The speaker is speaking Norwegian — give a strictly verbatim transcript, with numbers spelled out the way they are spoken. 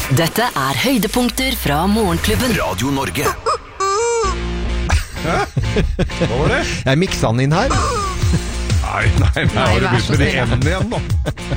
Dette er høydepunkter fra Morgenklubben. Radio Norge. Hæ? Hva var det? Jeg miksa den inn her. Nei, nei, nei, har du begynt med det emnet igjen nå?